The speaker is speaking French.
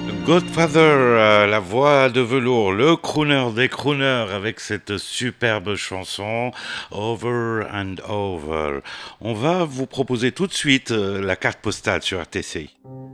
Godfather, la voix de velours, le crooner des crooners avec cette superbe chanson Over and Over. On va vous proposer tout de suite la carte postale sur RTCI.